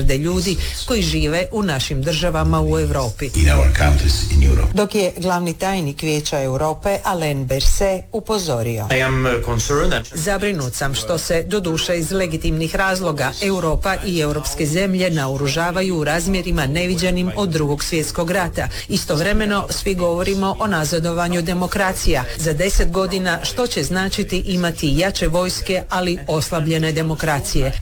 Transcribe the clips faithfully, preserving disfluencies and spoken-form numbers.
milijarde ljudi koji žive u našim državama u Europi. Dok je glavni tajnik Vijeća Europe Alain Berset upozorio. Zabrinut sam što se, doduše iz legitimnih razloga, Europa i europske zemlje naoružavaju u razmjerima neviđenim od drugog svjetskog rata. Istovremeno svi govorimo o nazadovanju demokracija. Za deset godina što će značiti imati jače vojske, ali oslabljene demokracije.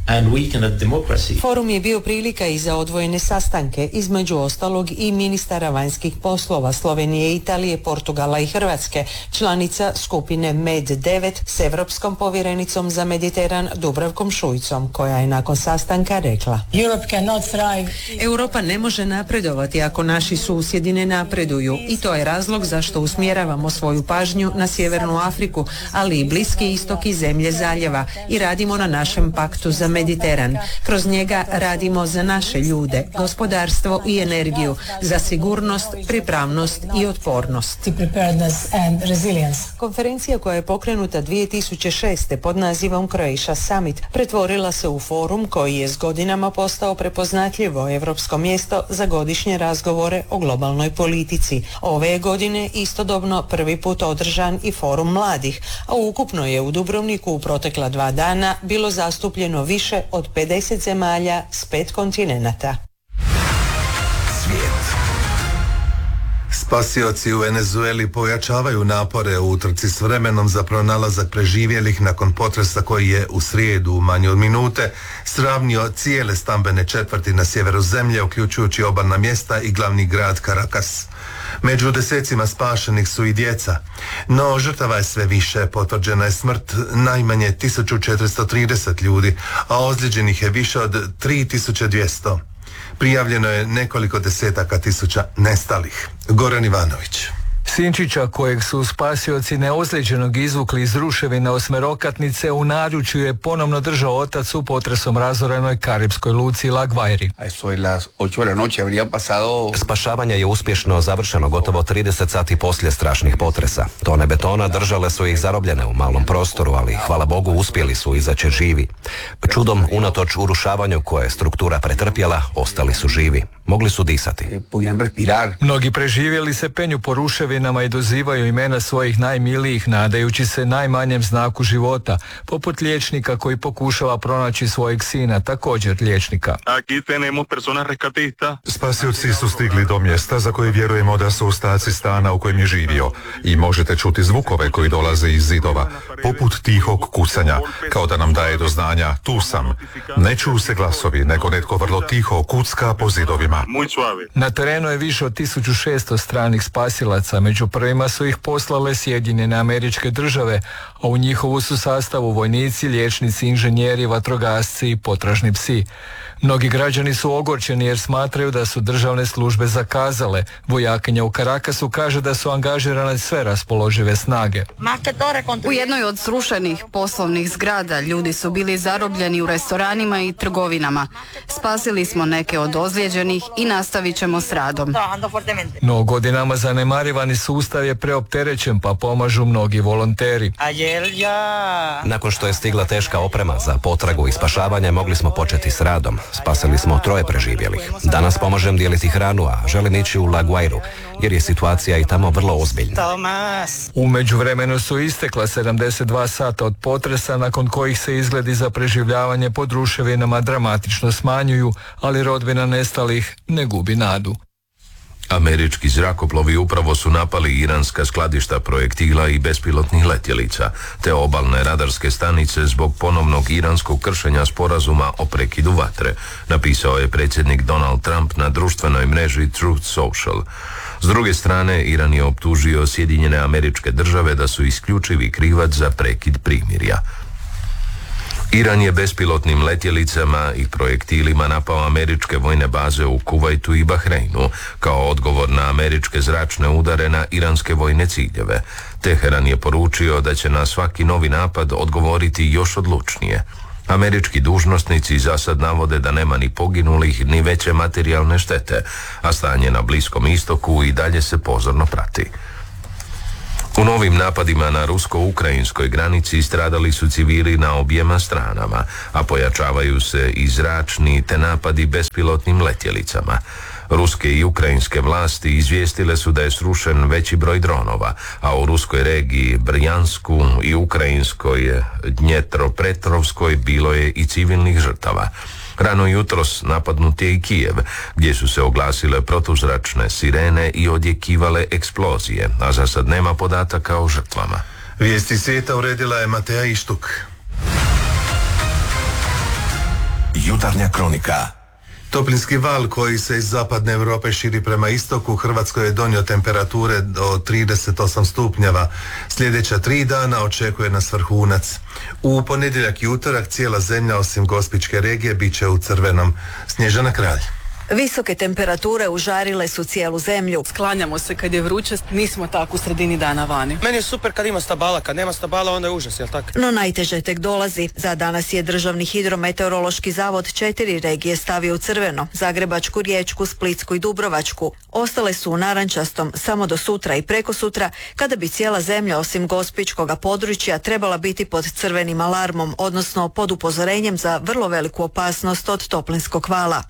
Forum je bio prilika i za odvojene sastanke, između ostalog i ministara vanjskih poslova Slovenije, Italije, Portugala i Hrvatske, članica skupine Med devet s Europskom povjerenicom za Mediteran Dubravkom Šuicom, koja je nakon sastanka rekla: Europa ne može napredovati ako naši susjedi ne napreduju, i to je razlog zašto usmjeravamo svoju pažnju na Sjevernu Afriku, ali i Bliski istok i zemlje zaljeva, i radimo na našem paktu za Mediteran. Kroz njega radimo za naše ljude, gospodarstvo i energiju, za sigurnost, pripravnost i otpornost. Konferencija koja je pokrenuta dvije tisuće šeste pod nazivom Croatia Summit pretvorila se u forum koji je s godinama postao prepoznatljivo europsko mjesto za godišnje razgovore o globalnoj politici. Ove je godine istodobno prvi put održan i forum mladih, a ukupno je u Dubrovniku u protekla dva dana bilo zastupljeno više od pedeset zemalja s pet kontinenata. Svijet. Spasioci u Venezueli pojačavaju napore u utrci s vremenom za pronalazak preživjelih nakon potresa koji je u srijedu u manje od minute sravnio cijele stambene četvrti na sjeveru zemlje, uključujući obalna mjesta i glavni grad Caracas. Među desecima spašenih su i djeca, no žrtava je sve više. Potvrđena je smrt najmanje tisuću četiristo trideset ljudi, a ozlijeđenih je više od tri tisuće dvjesto. Prijavljeno je nekoliko desetaka tisuća nestalih. Goran Ivanović. Sinčića, kojeg su spasioci neozlijeđenog izvukli iz ruševina osmerokatnice, u naručju je ponovno držao otac u potresom razorenoj karipskoj luci La Guairi. Spašavanje je uspješno završeno gotovo trideset sati poslije strašnih potresa. Tone betona držale su ih zarobljene u malom prostoru, ali hvala Bogu uspjeli su izaći živi. Čudom, unatoč urušavanju koje je struktura pretrpjela, ostali su živi. Mogli su disati. Mnogi preživjeli se penju po ruševinama i dozivaju imena svojih najmilijih, nadajući se najmanjem znaku života, poput liječnika koji pokušava pronaći svojeg sina, također liječnika. Spasioci su stigli do mjesta za koje vjerujemo da su ostaci stana u kojem je živio, i možete čuti zvukove koji dolaze iz zidova, poput tihog kucanja, kao da nam daje do znanja: tu sam. Ne čuju se glasovi, nego netko vrlo tiho kucka po zidovima. Na terenu je više od tisuću šesto stranih spasilaca, među prvima su ih poslale Sjedinjene Američke Države, a u njihovu su sastavu vojnici, liječnici, inženjeri, vatrogasci i potražni psi. Mnogi građani su ogorčeni jer smatraju da su državne službe zakazale. Vojakinja u Caracasu kaže da su angažirane sve raspoložive snage. U jednoj od srušenih poslovnih zgrada ljudi su bili zarobljeni u restoranima i trgovinama. Spasili smo neke od ozlijeđenih i nastavit ćemo s radom. No godinama zanemarivani sustav je preopterećen, pa pomažu mnogi volonteri. Nakon što je stigla teška oprema za potragu i spašavanje, mogli smo početi s radom. Spasili smo troje preživjelih. Danas pomažem dijeliti hranu, a želim ići u La Guairu, jer je situacija i tamo vrlo ozbiljna. U međuvremenu su istekla sedamdeset dva sata od potresa, nakon kojih se izgledi za preživljavanje pod ruševinama dramatično smanjuju, ali rodbina nestalih ne gubi nadu. Američki zrakoplovi upravo su napali iranska skladišta projektila i bespilotnih letjelica, te obalne radarske stanice zbog ponovnog iranskog kršenja sporazuma o prekidu vatre, napisao je predsjednik Donald Trump na društvenoj mreži Truth Social. S druge strane, Iran je optužio Sjedinjene Američke Države da su isključivi krivac za prekid primirja. Iran je bespilotnim letjelicama i projektilima napao američke vojne baze u Kuvajtu i Bahreinu kao odgovor na američke zračne udare na iranske vojne ciljeve. Teheran je poručio da će na svaki novi napad odgovoriti još odlučnije. Američki dužnosnici za sad navode da nema ni poginulih ni veće materijalne štete, a stanje na Bliskom istoku i dalje se pozorno prati. U novim napadima na rusko-ukrajinskoj granici stradali su civili na objema stranama, a pojačavaju se i zračni te napadi bespilotnim letjelicama. Ruske i ukrajinske vlasti izvijestile su da je srušen veći broj dronova, a u ruskoj regiji Brjansku i ukrajinskoj Dnjetropetrovskoj bilo je i civilnih žrtava. Rano jutros napadnut je i Kijev, gdje su se oglasile protuzračne sirene i odjekivale eksplozije, a za sad nema podataka o žrtvama. Vijesti svijeta uredila je Mateja Ištuk. Jutarnja kronika. Toplinski val koji se iz zapadne Europe širi prema istoku Hrvatskoj je donio temperature do trideset osam stupnjeva. Sljedeća tri dana očekuje nas vrhunac. U ponedjeljak i utorak cijela zemlja osim Gospićke regije bit će u crvenom. Snježana Kralj. Visoke temperature užarile su cijelu zemlju. Sklanjamo se kad je vruće, nismo tako u sredini dana vani. Meni je super kad ima stabala, kad nema stabala onda je užas, jel tako? No najteže tek dolazi. Za danas je Državni hidrometeorološki zavod četiri regije stavio u crveno: Zagrebačku, Riječku, Splitsku i Dubrovačku. Ostale su u narančastom samo do sutra i preko sutra, kada bi cijela zemlja osim Gospićkoga područja trebala biti pod crvenim alarmom, odnosno pod upozorenjem za vrlo veliku opasnost od toplinskog vala.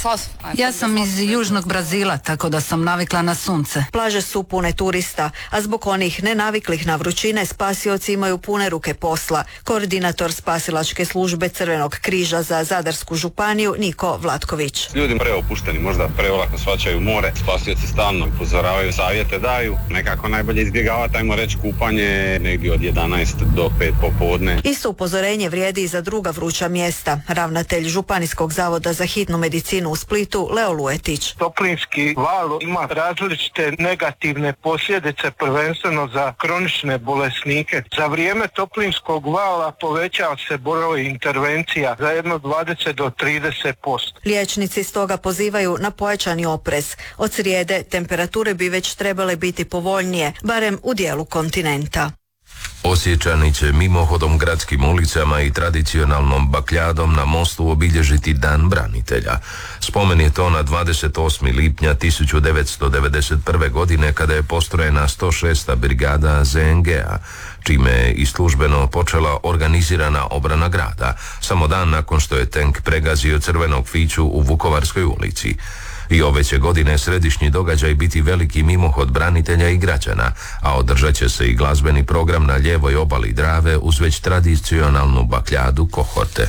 Ja sam iz južnog Brazila, tako da sam navikla na sunce. Plaže su pune turista, a zbog onih nenaviklih na vrućine spasioci imaju pune ruke posla. Koordinator spasilačke službe Crvenog križa za Zadarsku županiju Niko Vlatković. Ljudi preopušteni, možda preolako shvaćaju more, spasioci stalno upozoravaju, savjete daju, nekako najbolje izbjegavati, ajmo reći, kupanje negdje od jedanaest do pet popodne. Isto upozorenje vrijedi i za druga vruća mjesta. Ravnatelj Županijskog zavoda za hitnu medicinu u Splitu Leo Luetić. Toplinski val ima različite negativne posljedice, prvenstveno za kronične bolesnike. Za vrijeme toplinskog vala povećava se broj intervencija za jedno dvadeset do trideset posto. Liječnici stoga pozivaju na pojačani oprez. Od srijede temperature bi već trebale biti povoljnije, barem u dijelu kontinenta. Osječani će mimohodom gradskim ulicama i tradicionalnom bakljadom na mostu obilježiti Dan branitelja. Spomen je to na dvadeset osmi lipnja tisuću devetsto devedeset prve. godine kada je postrojena sto šesta brigada Z N G-a, čime je i službeno počela organizirana obrana grada, samo dan nakon što je tenk pregazio crvenog fiću u Vukovarskoj ulici. I ove će godine središnji događaj biti veliki mimohod branitelja i građana, a održat će se i glazbeni program na lijevoj obali Drave uz već tradicionalnu bakljadu Kohorte.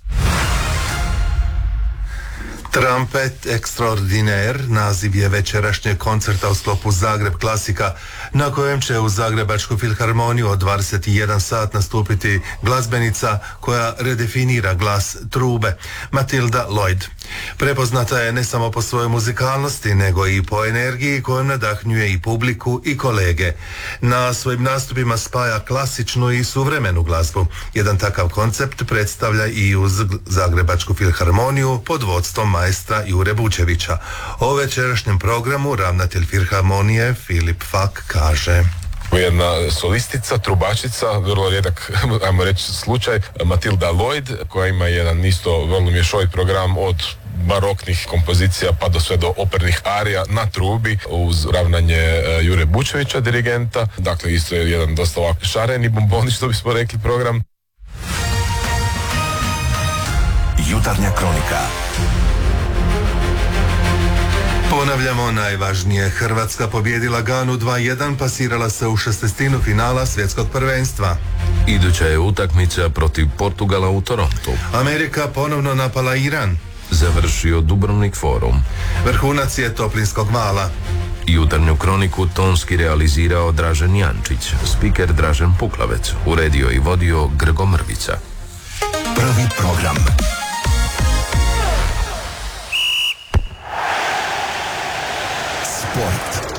Trumpet Extraordinaire naziv je večerašnjeg koncerta u sklopu Zagreb klasika, na kojem će u Zagrebačku filharmoniju od dvadeset jedan sat nastupiti glazbenica koja redefinira glas trube, Matilda Lloyd. Prepoznata je ne samo po svojoj muzikalnosti, nego i po energiji kojom nadahnjuje i publiku i kolege. Na svojim nastupima spaja klasičnu i suvremenu glazbu. Jedan takav koncept predstavlja i uz Zagrebačku filharmoniju pod vodstvom maestra Jure Bučevića. O večerašnjem programu ravnatelj filharmonije Filip Fak kaže: Jedna solistica, trubačica, vrlo rijedak, ajmo reći, slučaj, Matilda Lloyd, koja ima jedan isto vrlo mješovit program od baroknih kompozicija pa do sve do opernih arija na trubi uz ravnanje Jure Bučevića, dirigenta. Dakle, isto je jedan dosta ovako šareni bomboni, što bismo rekli, program. Jutarnja kronika. Ponavljamo najvažnije. Hrvatska pobjedila Ganu dva jedan, pasirala se u šestestinu finala svjetskog prvenstva. Iduća je utakmica protiv Portugala u Torontu. Amerika ponovno napala Iran. Završio Dubrovnik forum. Vrhunac je toplinskog vala. Jutarnju kroniku tonski realizirao Dražen Jančić, spiker Dražen Puklavec, uredio i vodio Grgo Mrvica. Prvi program. Sport.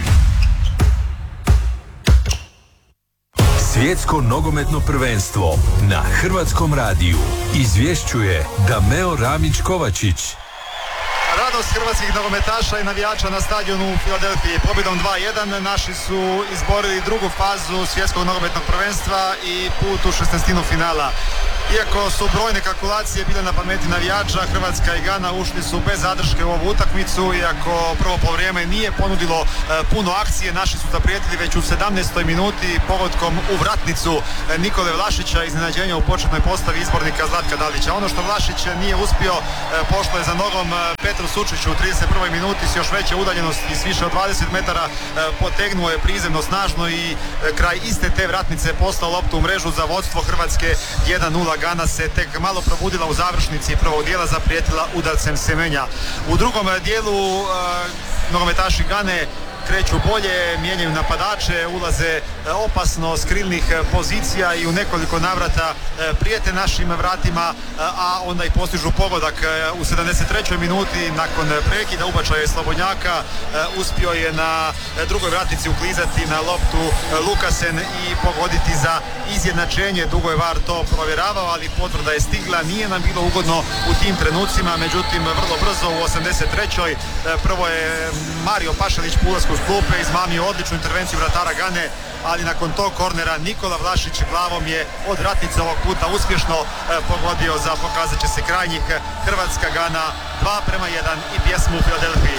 Svjetsko nogometno prvenstvo na Hrvatskom radiju izvješćuje Dameo Ramić-Kovačić. Radost hrvatskih nogometaša i navijača na stadionu u Filadelfiji. Pobjedom dva jedan naši su izborili drugu fazu svjetskog nogometnog prvenstva i put u šestnestinu finala. Iako su brojne kalkulacije bile na pameti navijača, Hrvatska i Gana ušli su bez zadrške u ovu utakmicu. Iako prvo poluvrijeme nije ponudilo e, puno akcije, naši su zaprijetili već u sedamnaestoj minuti pogodkom u vratnicu e, Nikole Vlašića, iznenađenja u početnoj postavi izbornika Zlatka Dalića. Ono što Vlašić nije uspio, e, pošlo je za nogom e, Petru Sučiću u trideset prvoj minuti s još veće udaljenosti s više od dvadeset metara, e, potegnuo je prizemno snažno i e, kraj iste te vratnice poslao loptu u mrežu za vodstvo Hrvatske jedan nula. Gana se tek malo probudila u završnici prvog dijela, zaprijetila udarcem Semenja. U drugom dijelu uh, nogometaši Gane kreću bolje, mijenjaju napadače, ulaze opasno s krilnih pozicija i u nekoliko navrata prijete našim vratima, a onda i postižu pogodak u sedamdeset trećoj minuti nakon prekida ubačaja Slobodnjaka. Uspio je na drugoj vratnici uklizati na loptu Lukasen i pogoditi za izjednačenje. Dugo je V A R to provjeravao, ali potvrda je stigla. Nije nam bilo ugodno u tim trenucima, međutim vrlo brzo u osamdeset trećoj prvo je Mario Pašalić po ulasku s klupe izmamio odličnu intervenciju vratara Gane, ali nakon tog kornera Nikola Vlašić glavom je od vratnice ovog puta uspješno e, pogodio za pokazat će se krajnjih. Hrvatska Gana dva prema jedan i pjesmu u Filadelfiji.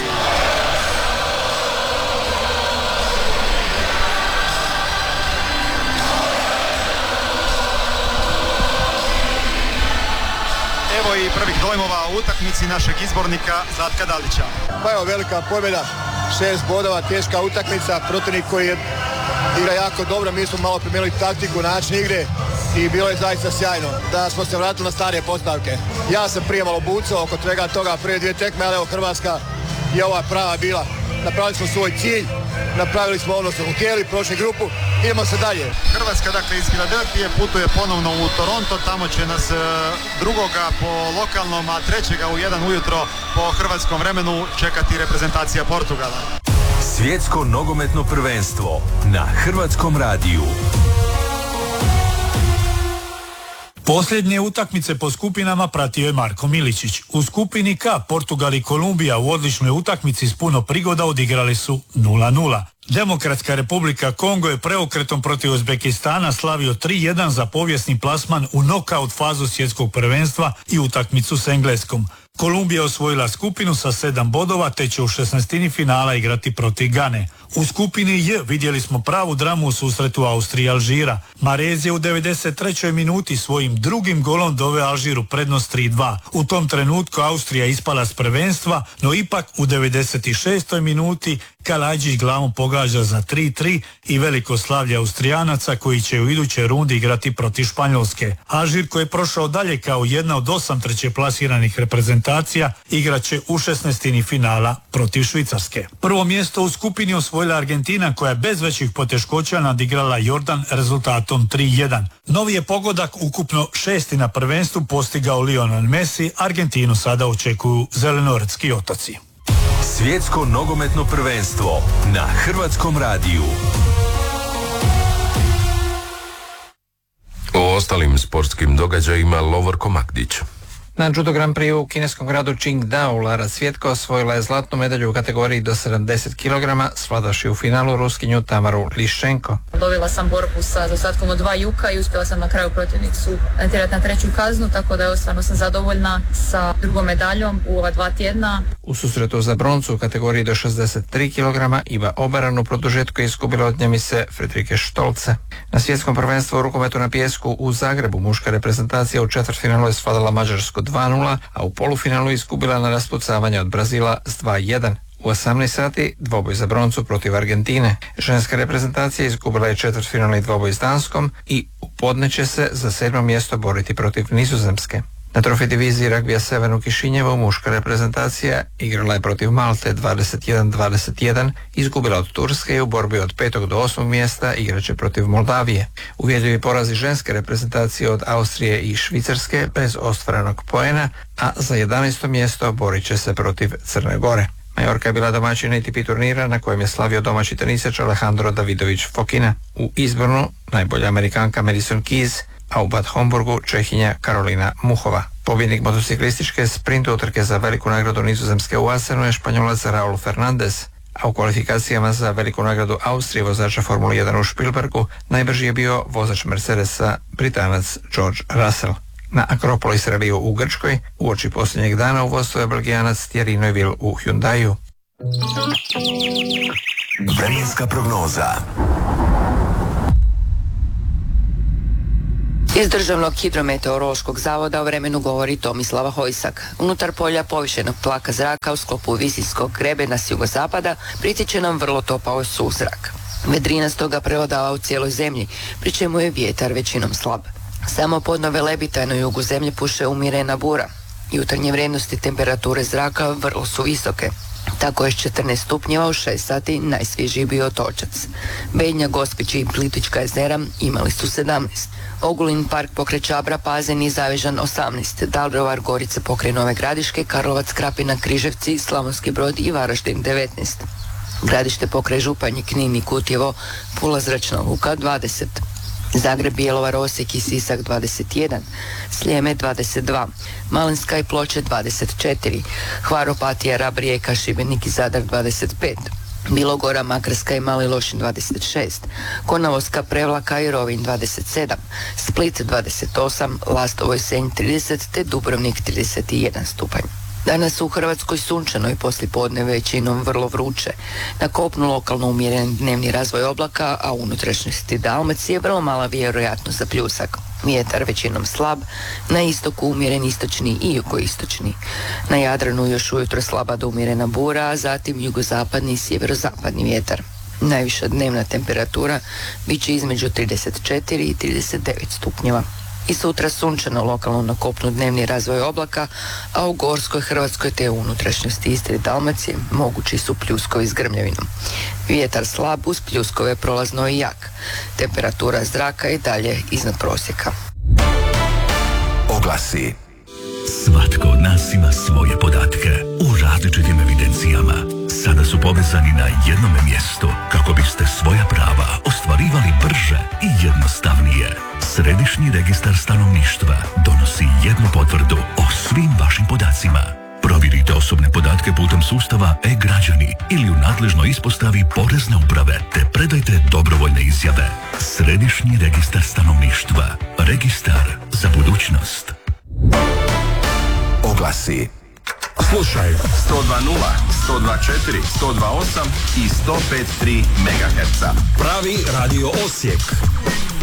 Evo i prvih dojmova u utakmici našeg izbornika Zlatka Dalića. Pa evo, velika pobjeda, šest bodova, teška utakmica, protivnik koji je igra jako dobro, mi smo malo promijenili taktiku, način igre i bilo je zaista sjajno da smo se vratili na stare postavke. Ja sam prije malo bucao oko svega toga prije dvije tekme, ali evo Hrvatska je ova prava bila. Napravili smo svoj cilj, napravili smo ono što smo htjeli, prošli grupu, idemo se dalje. Hrvatska dakle iz Filadelfije putuje ponovno u Toronto, tamo će nas drugoga po lokalnom, a trećega u jedan ujutro po hrvatskom vremenu čekati reprezentacija Portugala. Svjetsko nogometno prvenstvo na Hrvatskom radiju. Posljednje utakmice po skupinama pratio je Marko Miličić. U skupini K Portugal i Kolumbija u odličnoj utakmici s puno prigoda odigrali su nula nula. Demokratska Republika Kongo je preokretom protiv Uzbekistana slavio tri jedan za povijesni plasman u nokaut fazu svjetskog prvenstva i utakmicu s Engleskom. Kolumbija osvojila skupinu sa sedam bodova te će u šesnaestini finala igrati protiv Gane. U skupini J vidjeli smo pravu dramu u susretu Austrije i Alžira. Marez je u devedeset trećoj minuti svojim drugim golom doveo Alžiru prednost tri dva. U tom trenutku Austrija ispala s prvenstva, no ipak u devedeset šestoj minuti Kalađić glavom pogađa za tri tri i veliko slavlje Austrijanaca koji će u idućoj rundi igrati protiv Španjolske. Alžir koji je prošao dalje kao jedna od osam treće plasiranih reprezentacija igraće u šesnaestini finala protiv Švicarske. Prvo mjesto u skupini osvojila Argentina koja je bez većih poteškoća nadigrala Jordan rezultatom tri jedan. Novi je pogodak ukupno šesti na prvenstvu postigao Lionel Messi, Argentinu sada očekuju zelenoretski otoci. Svjetsko nogometno prvenstvo na Hrvatskom radiju. O ostalim sportskim događajima Lovorko Magdić. Na Judo Grand Prix u kineskom gradu Qingdao Lara Cvjetko osvojila je zlatnu medalju u kategoriji do sedamdeset kilograma, svladavši u finalu Ruskinju Tamaru Liščenko. Dobila sam borbu sa zaostatkom od dva juka i uspjela sam na kraju protivnicu natjerati na treću kaznu, tako da stvarno sam zadovoljna sa drugom medaljom u ova dva tjedna. U susretu za broncu u kategoriji do šezdeset tri kilograma Iva Obaran u produžetku je izgubila od Njemice Fredrike Štolce. Na svjetskom prvenstvu u rukometu na pijesku u Zagrebu muška reprezentacija u četvrtfinalu je svladala Mađarsku dva nula, a u polufinalu izgubila na raspucavanje od Brazila s dva jedan. U osamnaest sati dvoboj za broncu protiv Argentine. Ženska reprezentacija izgubila je četvrtfinalni dvoboj s Danskom i u podne će se za sedmo mjesto boriti protiv Nizozemske. Na trofej diviziji ragbija Sever u Kišinjevu muška reprezentacija igrala je protiv Malte dvadeset jedan dvadeset jedan, izgubila od Turske i u borbi od petog do osmog mjesta igraće protiv Moldavije. Uvjerljivi porazi ženske reprezentacije od Austrije i Švicarske bez ostvarenog poena, a za jedanaesto mjesto borit će se protiv Crne Gore. Majorka je bila domaćin A T P turnira na kojem je slavio domaći tenisač Alejandro Davidović Fokina. U izbornu najbolja Amerikanka Madison Keys, a u Bad Homburgu Čehinja Karolina Muhova. Pobjednik motociklističke sprint utrke za veliku nagradu Nizozemske u Asenu je Španjolac Raul Fernandez, a u kvalifikacijama za veliku nagradu Austrije vozača Formule jedan u Špilbergu najbrži je bio vozač Mercedesa Britanac George Russell. Na Akropolis raliju u Grčkoj uoči posljednjeg dana u vodstvu je Belgijanac Thierry Neuville u Hyundaiu. Vremenska prognoza. Iz Državnog hidrometeorološkog zavoda o vremenu govori Tomislava Hojsak. Unutar polja povišenog tlaka zraka u sklopu visinskog grebena s jugozapada pritiče nam vrlo topao suzrak. Vedrina stoga prevladava u cijeloj zemlji, pri čemu je vjetar većinom slab. Samo podno Velebita na jugu zemlje puše umjerena bura. Jutarnje vrijednosti temperature zraka vrlo su visoke. Tako je s četrnaest stupnjeva u šest sati najsvježiji bio Otočac. Bednja, Gospić i Plitvička jezera imali su sedamnaest. Ogulin, Park pokraj Čabra, Pazen i Zavežan osamnaest. Daruvar, Gorice pokraj Nove Gradiške, Karlovac, Krapina, Križevci, Slavonski Brod i Varaždin devetnaest. Gradište pokraj Županje, Knin i Kutjevo, Pula, Zračna luka dvadeset. Zagreb, Bjelovar, Osijek i Sisak dvadeset jedan, Sljeme dvadeset dva, Malinska i Ploče dvadeset četiri, Hvar, Opatija, Rab, Rijeka, Šibenik i Zadar dvadeset pet, Bilogora, Makarska i Mali Lošinj dvadeset šest, Konavolska, Prevlaka i Rovinj dvadeset sedam, Split dvadeset osam, Lastovo i Senj trideset te Dubrovnik trideset jedan stupanj. Danas u Hrvatskoj sunčano i poslijepodne većinom vrlo vruće. Na kopnu lokalno umjeren dnevni razvoj oblaka, a u unutrašnjosti Dalmacije vrlo mala vjerojatnost za pljusak. Vjetar većinom slab, na istoku umjeren istočni i jugoistočni. Na Jadranu još ujutro slaba do umjerena bura, a zatim jugozapadni i sjeverozapadni vjetar. Najviša dnevna temperatura bit će između trideset četiri i trideset devet stupnjeva. I sutra sunčano lokalno na kopnu dnevni razvoj oblaka, a u Gorskoj, Hrvatskoj te u unutrašnjosti Istre i Dalmacije mogući su pljuskovi s grmljavinom. Vjetar slab uz pljuskove prolazno i jak. Temperatura zraka je dalje iznad prosjeka. Oglasi. Svatko od nas ima svoje podatke u različitim evidencijama. Sada su povezani na jednom mjestu kako biste svoja prava ostvarivali brže i jednostavnije. Središnji registar stanovništva donosi jednu potvrdu o svim vašim podacima. Provjerite osobne podatke putem sustava e-građani ili u nadležnoj ispostavi Porezne uprave te predajte dobrovoljne izjave. Središnji registar stanovništva. Registar za budućnost. Oglasi. Slušaj, sto dva nula, sto dva četiri, sto dva osam i sto pet tri megaherca. Pravi radio Osijek.